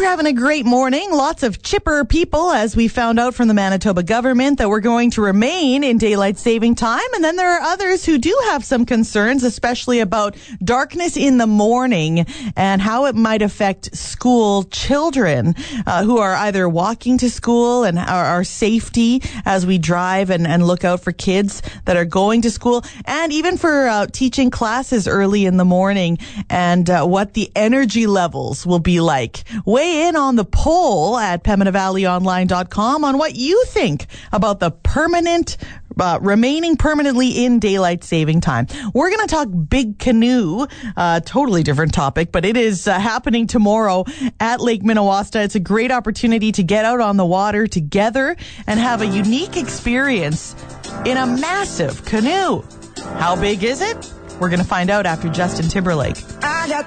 you're having a great morning. Lots of chipper people, as we found out from the Manitoba government, that we're going to remain in daylight saving time. And then there are others who do have some concerns, especially about darkness in the morning and how it might affect school children who are either walking to school and our safety as we drive and look out for kids that are going to school, and even for teaching classes early in the morning, and what the energy levels will be like. Weigh in on the poll at PembinaValleyOnline.com on what you think about the remaining permanently in daylight saving time. We're going to talk Big Canoe, totally different topic, but it is happening tomorrow at Lake Minnewasta. It's a great opportunity to get out on the water together and have a unique experience in a massive canoe. How big is it? We're going to find out after Justin Timberlake.